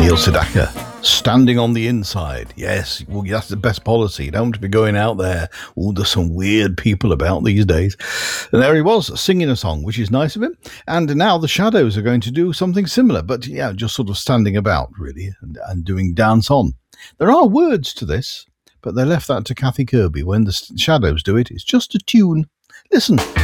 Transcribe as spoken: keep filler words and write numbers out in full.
Neil Sedaka, standing on the inside. Yes, well, that's the best policy. You don't want to be going out there. Oh, there's some weird people about these days. And there he was, singing a song, which is nice of him. And now the Shadows are going to do something similar, but yeah, just sort of standing about, really, and, and doing Dance On. There are words to this, but they left that to Kathy Kirby. When the Shadows do it, it's just a tune. Listen.